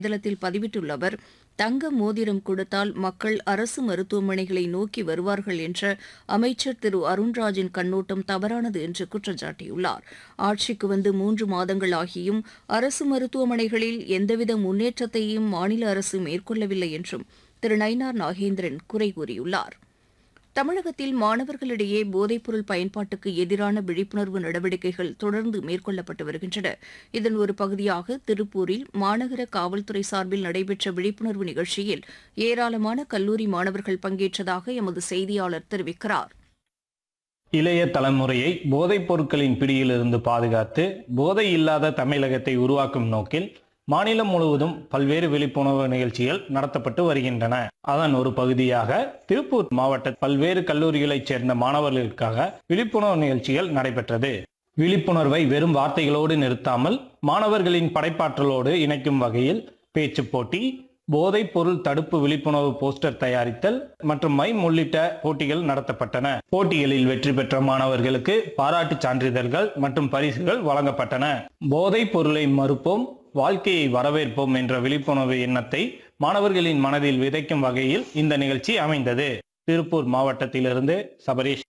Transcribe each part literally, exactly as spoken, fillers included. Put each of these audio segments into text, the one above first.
தளத்தில் பதிவிட்டுள்ள அவர், தங்க மோதிரம் கொடுத்தால் மக்கள் அரசு மருத்துவமனைகளை நோக்கி வருவார்கள் என்ற அமைச்சர் திரு அருண்ராஜின் கண்ணோட்டம் தவறானது என்று குற்றம் சாட்டியுள்ளார். ஆட்சிக்கு வந்து மூன்று மாதங்கள் ஆகியும் அரசு மருத்துவமனைகளில் எந்தவித முன்னேற்றத்தையும் மாநில அரசு மேற்கொள்ளவில்லை என்றும் திரு நயினார் நாகேந்திரன் குறை கூறியுள்ளார். தமிழகத்தில் மாணவர்களிடையே போதைப்பொருள் பயன்பாட்டுக்கு எதிரான விழிப்புணர்வு நடவடிக்கைகள் தொடர்ந்து மேற்கொள்ளப்பட்டு வருகின்றன. இதன் ஒரு பகுதியாக திருப்பூரில் மாநகர காவல்துறை சார்பில் நடைபெற்ற விழிப்புணர்வு நிகழ்ச்சியில் ஏராளமான கல்லூரி மாணவர்கள் பங்கேற்றதாக எமது செய்தியாளர் தெரிவிக்கிறார். இளைய தலைமுறையை போதைப் பொருட்களின் பிடியிலிருந்து பாதுகாத்து போதை இல்லாத தமிழகத்தை உருவாக்கும் நோக்கில் மாநிலம் முழுவதும் பல்வேறு விழிப்புணர்வு நிகழ்ச்சிகள் நடத்தப்பட்டு வருகின்றன. அதன் ஒரு பகுதியாக திருப்பூர் மாவட்ட பல்வேறு கல்லூரிகளைச் சேர்ந்த மாணவர்களுக்காக விழிப்புணர்வு நிகழ்ச்சிகள் நடைபெற்றது. விழிப்புணர்வை வெறும் வார்த்தைகளோடு நிறுத்தாமல் மாணவர்களின் படைப்பாற்றலோடு இணைக்கும் வகையில் பேச்சு போட்டி, போதைப் பொருள் தடுப்பு விழிப்புணர்வு போஸ்டர் தயாரித்தல் மற்றும் மைம் உள்ளிட்ட போட்டிகள் நடத்தப்பட்டன. போட்டிகளில் வெற்றி பெற்ற மாணவர்களுக்கு பாராட்டுச் சான்றிதழ்கள் மற்றும் பரிசுகள் வழங்கப்பட்டன. போதைப் பொருளை மறுப்போம், வாழ்க்கையை வரவேற்போம் என்ற விழிப்புணர்வு எண்ணத்தை மாணவர்களின் மனதில் விதைக்கும் வகையில் இந்த நிகழ்ச்சி அமைந்தது. திருப்பூர் மாவட்டத்திலிருந்து சபரீஷ்.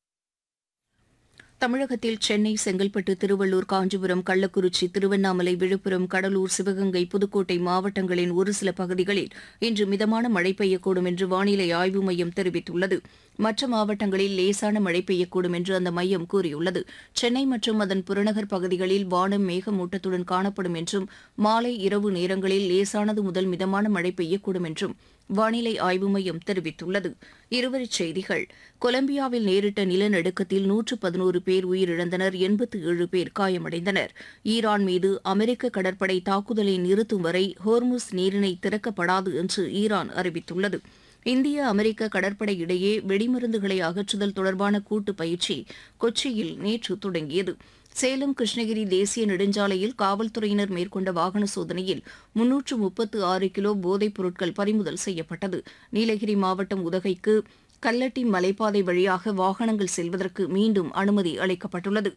தமிழகத்தில் சென்னை, செங்கல்பட்டு, திருவள்ளூர், காஞ்சிபுரம், கள்ளக்குறிச்சி, திருவண்ணாமலை, விழுப்புரம், கடலூர், சிவகங்கை, புதுக்கோட்டை மாவட்டங்களின் ஒரு சில பகுதிகளில் இன்று மிதமான மழை பெய்யக்கூடும் என்று வானிலை ஆய்வு மையம் தெரிவித்துள்ளது. மற்ற மாவட்டங்களில் லேசான மழை பெய்யக்கூடும் என்று அந்த மையம் கூறியுள்ளது. சென்னை மற்றும் அதன் புறநகர் பகுதிகளில் வானம் மேகமூட்டத்துடன் காணப்படும் என்றும் மாலை இரவு நேரங்களில் லேசானது முதல் மிதமான மழை பெய்யக்கூடும் என்றும் வானிலை ஆய்வு மையம் தெரிவித்துள்ளது. இருவரிச் செய்திகள். கொலம்பியாவில் நேரிட்ட நிலநடுக்கத்தில் நூற்று பதினோரு பேர் உயிரிழந்தனர், எண்பத்து ஏழு பேர் காயமடைந்தனர். ஈரான் மீது அமெரிக்க கடற்படை தாக்குதலை நிறுத்தும் வரை ஹோர்முஸ் நீரிணை திறக்கப்படாது என்று ஈரான் அறிவித்துள்ளது. இந்திய அமெரிக்க கடற்படை இடையே வெடிமருந்துகளை அகற்றுதல் தொடர்பான கூட்டு பயிற்சி கொச்சியில் நேற்று தொடங்கியது. சேலம் கிருஷ்ணகிரி தேசிய நெடுஞ்சாலையில் காவல்துறையினர் மேற்கொண்ட வாகன சோதனையில் முன்னூற்று முப்பத்து ஆறு கிலோ போதைப் பொருட்கள் பறிமுதல் செய்யப்பட்டது. நீலகிரி மாவட்டம் உதகைக்கு கல்லட்டி மலைப்பாதை வழியாக வாகனங்கள் செல்வதற்கு மீண்டும் அனுமதி அளிக்கப்பட்டுள்ளது.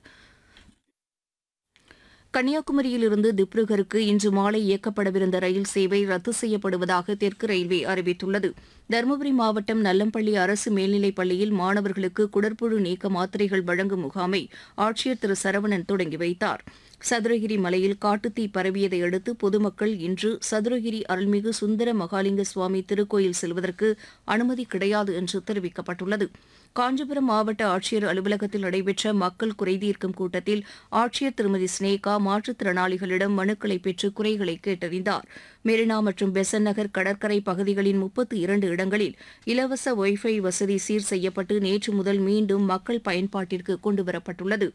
கன்னியாகுமரியிலிருந்து திப்ருகருக்கு இன்று மாலை இயக்கப்படவிருந்த ரயில் சேவை ரத்து செய்யப்படுவதாக தெற்கு ரயில்வே அறிவித்துள்ளது. தருமபுரி மாவட்டம் நல்லம்பள்ளி அரசு மேல்நிலைப் பள்ளியில் மாணவர்களுக்கு குடற்புழு நீக்க மாத்திரைகள் வழங்கும் முகாமை ஆட்சியர் திரு சரவணன் தொடங்கி வைத்தார். சதுரகிரி மலையில் காட்டுத்தீ பரவியதை அடுத்து பொதுமக்கள் இன்று சதுரகிரி அருள்மிகு சுந்தர மகாலிங்க சுவாமி திருக்கோயில் செல்வதற்கு அனுமதி கிடையாது என்று தெரிவிக்கப்பட்டுள்ளது. காஞ்சிபுரம் மாவட்ட ஆட்சியர் அலுவலகத்தில் நடைபெற்ற மக்கள் குறைதீர்க்கும் கூட்டத்தில் ஆட்சியர் திருமதி ஸ்னேகா மாற்றுத்திறனாளிகளிடம் மனுக்களை பெற்று குறைகளை கேட்டறிந்தார். மெரினா மற்றும் பெசன் நகர் கடற்கரை பகுதிகளின் முப்பத்து இரண்டு இடங்களில் இலவச ஒய்ஃபை வசதி சீர் செய்யப்பட்டு நேற்று முதல் மீண்டும் மக்கள் பயன்பாட்டிற்கு கொண்டுவரப்பட்டுள்ளது.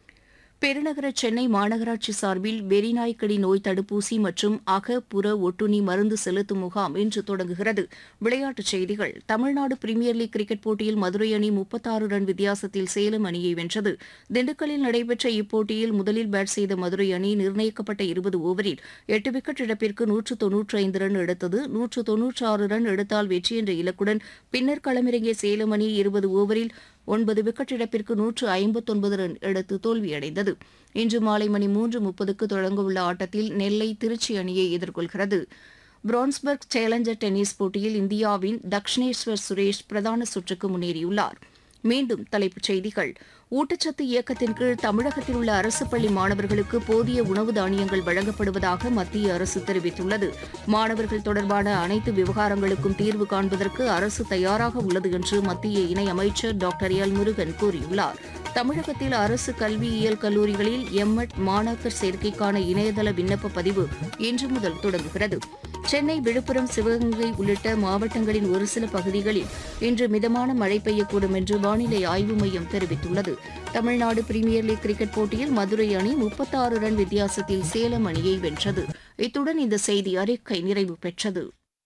பெருநகர சென்னை மாநகராட்சி சார்பில் வெறிநாய்க்கடி நோய் தடுப்பூசி மற்றும் அக புற ஒட்டுண்ணி மருந்து செலுத்தும் முகாம் இன்று தொடங்குகிறது. விளையாட்டுச் செய்திகள். தமிழ்நாடு பிரீமியர் லீக் கிரிக்கெட் போட்டியில் மதுரை அணி முப்பத்தாறு ரன் வித்தியாசத்தில் சேலம் அணியை வென்றது. திண்டுக்கல்லில் நடைபெற்ற இப்போட்டியில் முதலில் பேட் செய்த மதுரை அணி நிர்ணயிக்கப்பட்ட இருபது ஓவரில் எட்டு விக்கெட் இழப்பிற்கு நூற்று தொன்னூற்றி ஐந்து ரன் எடுத்தது. நூற்று தொன்னூற்றி ஆறு ரன் எடுத்தால் வெற்றி என்ற இலக்குடன் பின்னர் களமிறங்கிய சேலம் அணி இருபது ஓவரில் ஒன்பது விக்கெட் இழப்பிற்கு நூற்று ஐம்பத்தொன்பது ரன் எடுத்து தோல்வியடைந்தது. இன்று மாலை மணி மூன்று முப்பதுக்கு தொடங்கவுள்ள ஆட்டத்தில் நெல்லை திருச்சி அணியை எதிர்கொள்கிறது. பிரான்ஸ்பர்க் சேலஞ்சர் டென்னிஸ் போட்டியில் இந்தியாவின் தக்ஷினேஸ்வர் சுரேஷ் பிரதான சுற்றுக்கு முன்னேறியுள்ளார். மீண்டும் தலைப்புச் செய்திகள். ஊட்டச்சத்து இயக்கத்தின் கீழ் தமிழகத்தில் உள்ள அரசு பள்ளி மாணவர்களுக்கு போதிய உணவு தானியங்கள் வழங்கப்படுவதாக மத்திய அரசு தெரிவித்துள்ளது. மாணவர்கள் தொடர்பான அனைத்து விவகாரங்களுக்கும் தீர்வு காண்பதற்கு அரசு தயாராக உள்ளது என்று மத்திய இணையமைச்சர் டாக்டர் எல் முருகன் கூறியுள்ளார். தமிழகத்தில் அரசு கல்வியியல் கல்லூரிகளில் எம்எட் மாணாக்கர் சேர்க்கைக்கான இணையதள விண்ணப்ப பதிவு இன்று முதல் தொடங்குகிறது. சென்னை, விழுப்புரம், சிவகங்கை உள்ளிட்ட மாவட்டங்களின் ஒரு சில பகுதிகளில் இன்று மிதமான மழை பெய்யக்கூடும் என்று வானிலை ஆய்வு மையம் தெரிவித்துள்ளது. தமிழ்நாடு பிரீமியர் லீக் கிரிக்கெட் போட்டியில் மதுரை அணி முப்பத்தாறு ரன் வித்தியாசத்தில் சேலம் அணியை வென்றது. இத்துடன் இந்த செய்தி அறிக்கை நிறைவு பெற்றது.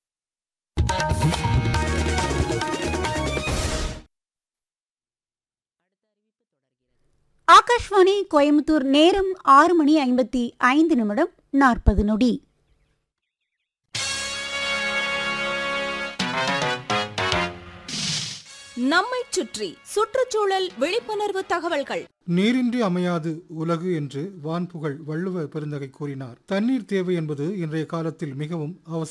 ஆகாஷ்வாணி கோயம்புத்தூர். நேரம் ஆறு மணி ஐம்பத்தி ஐந்து நிமிடம் நாற்பது நொடி. நம்மைச் சுற்றி சுற்றுச்சூழல் விழிப்புணர்வு தகவல்கள். நீரின்றி அமையாது உலகு என்று வான்புகழ் வள்ளுவ பெருந்தகை கூறினார். தண்ணீர் தேவை என்பது இன்றைய காலத்தில் மிகவும் அவசியம்.